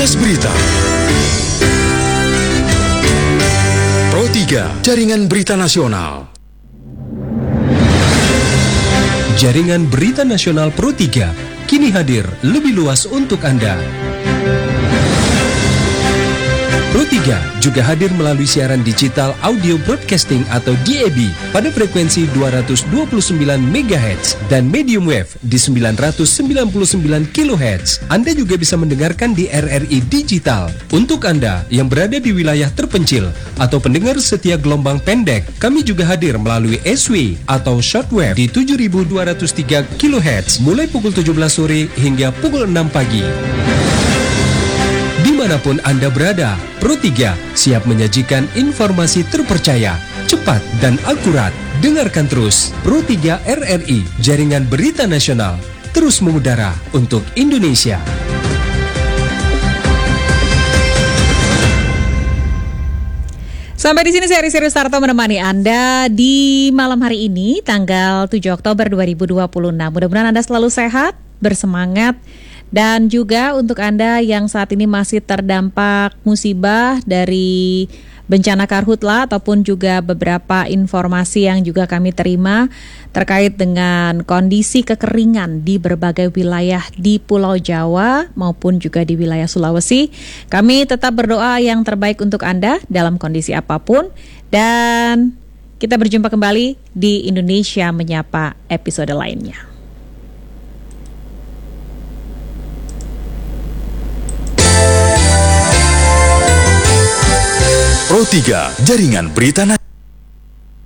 Kilas Berita. Pro 3, Jaringan Berita Nasional. Jaringan Berita Nasional Pro 3 kini hadir lebih luas untuk Anda. Pro 3 juga hadir melalui siaran digital audio broadcasting atau DAB pada frekuensi 229 MHz dan medium wave di 999 kHz. Anda juga bisa mendengarkan di RRI Digital. Untuk Anda yang berada di wilayah terpencil atau pendengar setia gelombang pendek, kami juga hadir melalui SW atau shortwave di 7203 kHz mulai pukul 17 sore hingga pukul 6 pagi. Dimanapun Anda berada, Pro 3 siap menyajikan informasi terpercaya, cepat dan akurat. Dengarkan terus Pro 3 RRI, Jaringan Berita Nasional, terus mengudara untuk Indonesia. Sampai di sini saya Risi Rustarto menemani Anda di malam hari ini, tanggal 7 Oktober 2026. Mudah-mudahan Anda selalu sehat, bersemangat. Dan juga untuk Anda yang saat ini masih terdampak musibah dari bencana karhutla ataupun juga beberapa informasi yang juga kami terima terkait dengan kondisi kekeringan di berbagai wilayah di Pulau Jawa maupun juga di wilayah Sulawesi. Kami tetap berdoa yang terbaik untuk Anda dalam kondisi apapun, dan kita berjumpa kembali di Indonesia Menyapa episode lainnya. Pro 3, Jaringan Berita Nasional.